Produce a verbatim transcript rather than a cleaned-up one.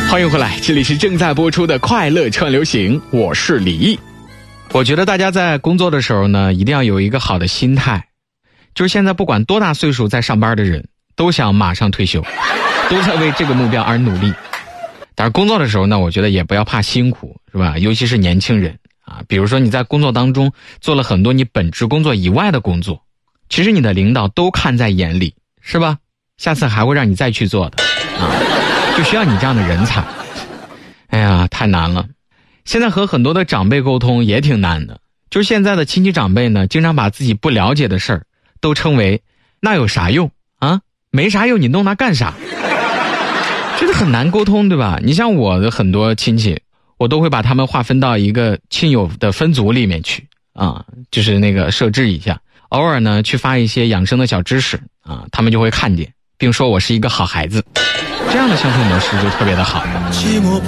欢迎回来，这里是正在播出的快乐串流行，我是李毅。我觉得大家在工作的时候呢，一定要有一个好的心态，就是现在不管多大岁数在上班的人，都想马上退休，都在为这个目标而努力。但是工作的时候呢，我觉得也不要怕辛苦，是吧？尤其是年轻人啊，比如说你在工作当中做了很多你本职工作以外的工作，其实你的领导都看在眼里，是吧？下次还会让你再去做的啊，就需要你这样的人才。哎呀，太难了。现在和很多的长辈沟通也挺难的，就是现在的亲戚长辈呢，经常把自己不了解的事儿都称为那有啥用啊，没啥用，你弄它干啥？这个很难沟通，对吧？你像我的很多亲戚，我都会把他们划分到一个亲友的分组里面去啊，就是那个设置一下，偶尔呢去发一些养生的小知识啊，他们就会看见，并说我是一个好孩子，这样的相处模式就特别的好。 寂寞